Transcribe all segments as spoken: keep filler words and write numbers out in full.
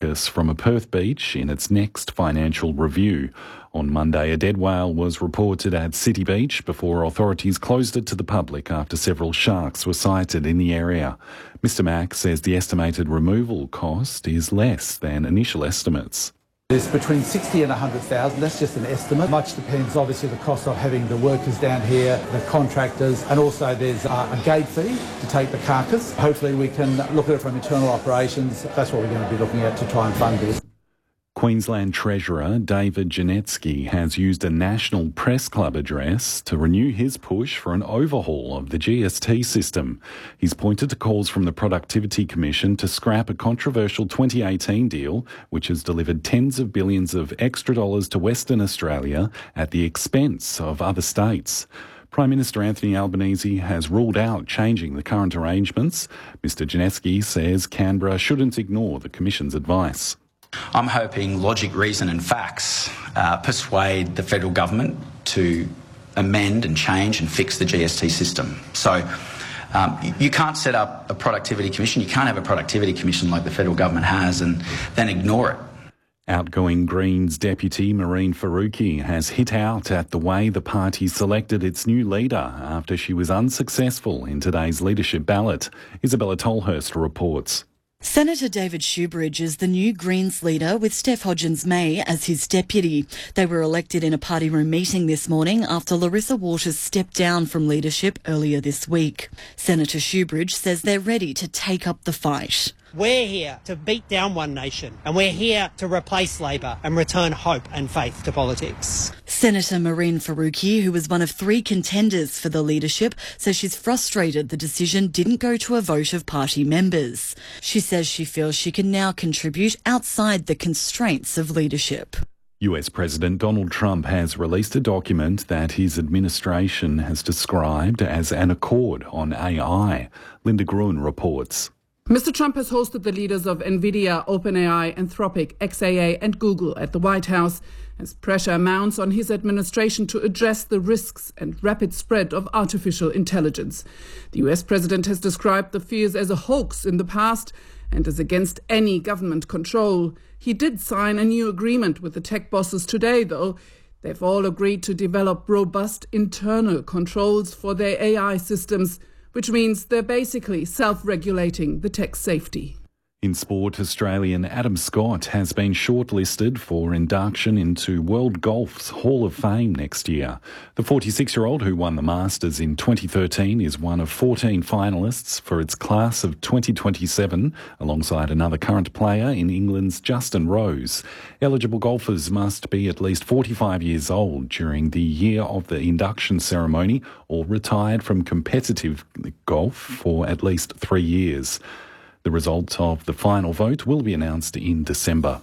carcass from a Perth beach in its next financial review. On Monday, a dead whale was reported at City Beach before authorities closed it to the public after several sharks were sighted in the area. Mister Mack says the estimated removal cost is less than initial estimates. It's between sixty and one hundred thousand. That's just an estimate. Much depends, obviously, the cost of having the workers down here, the contractors, and also there's a gate fee to take the carcass. Hopefully we can look at it from internal operations. That's what we're going to be looking at to try and fund this. Queensland Treasurer David Janetsky has used a National Press Club address to renew his push for an overhaul of the G S T system. He's pointed to calls from the Productivity Commission to scrap a controversial twenty eighteen deal which has delivered tens of billions of extra dollars to Western Australia at the expense of other states. Prime Minister Anthony Albanese has ruled out changing the current arrangements. Mister Janetsky says Canberra shouldn't ignore the Commission's advice. I'm hoping logic, reason and facts uh, persuade the federal government to amend and change and fix the G S T system. So um, you can't set up a productivity commission, you can't have a productivity commission like the federal government has and then ignore it. Outgoing Greens deputy Mehreen Faruqi has hit out at the way the party selected its new leader after she was unsuccessful in today's leadership ballot. Isabella Tolhurst reports. Senator David Shoebridge is the new Greens leader with Steph Hodgins-May as his deputy. They were elected in a party room meeting this morning after Larissa Waters stepped down from leadership earlier this week. Senator Shoebridge says they're ready to take up the fight. We're here to beat down One Nation and we're here to replace Labor and return hope and faith to politics. Senator Mehreen Faruqi, who was one of three contenders for the leadership, says she's frustrated the decision didn't go to a vote of party members. She says she feels she can now contribute outside the constraints of leadership. U S President Donald Trump has released a document that his administration has described as an accord on A I. Linda Gruen reports. Mister Trump has hosted the leaders of NVIDIA, OpenAI, Anthropic, X A A and Google at the White House as pressure mounts on his administration to address the risks and rapid spread of artificial intelligence. The U S president has described the fears as a hoax in the past and as against any government control. He did sign a new agreement with the tech bosses today, though. They've all agreed to develop robust internal controls for their A I systems, which means they're basically self-regulating the tech safety. In sport, Australian Adam Scott has been shortlisted for induction into World Golf's Hall of Fame next year. The forty-six-year-old who won the Masters in twenty thirteen is one of fourteen finalists for its class of twenty twenty-seven, alongside another current player in England's Justin Rose. Eligible golfers must be at least forty-five years old during the year of the induction ceremony or retired from competitive golf for at least three years. The result of the final vote will be announced in December.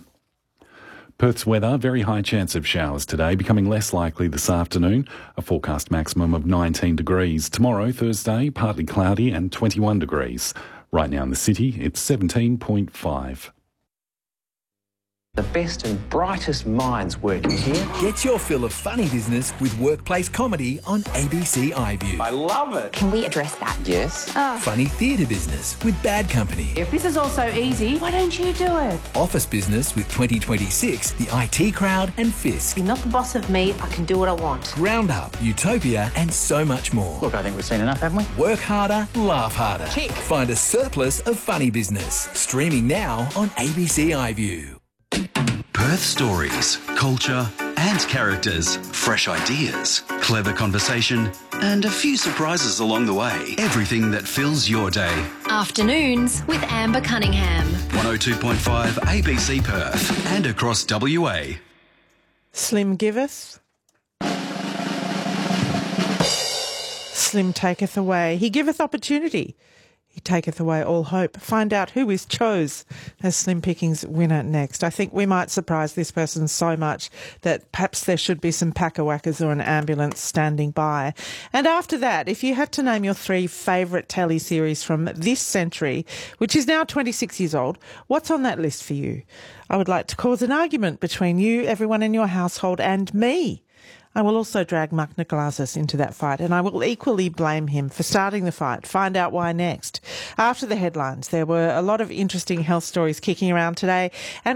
Perth's weather, very high chance of showers today, becoming less likely this afternoon. A forecast maximum of nineteen degrees. Tomorrow, Thursday, partly cloudy and twenty-one degrees. Right now in the city, it's seventeen point five. The best and brightest minds working here. Get your fill of funny business with workplace comedy on A B C iView. I love it. Can we address that? Yes. Oh. Funny theatre business with Bad Company. If this is all so easy, why don't you do it? Office business with twenty twenty-six, the I T Crowd and Fisk. You're not the boss of me, I can do what I want. Roundup, Utopia and so much more. Look, I think we've seen enough, haven't we? Work harder, laugh harder. Tick. Find a surplus of funny business. Streaming now on A B C iView. Perth stories, culture and characters, fresh ideas, clever conversation and a few surprises along the way. Everything that fills your day. Afternoons with Amber Cunningham. one oh two point five A B C Perth and across W A. Slim giveth, Slim taketh away. He giveth opportunity. He taketh away all hope. Find out who is chose as Slim Pickings winner next. I think we might surprise this person so much that perhaps there should be some packer-whackers or an ambulance standing by. And after that, if you had to name your three favourite telly series from this century, which is now twenty-six years old, what's on that list for you? I would like to cause an argument between you, everyone in your household, and me. I will also drag Mark Nicolasis into that fight, and I will equally blame him for starting the fight. Find out why next. After the headlines, there were a lot of interesting health stories kicking around today, and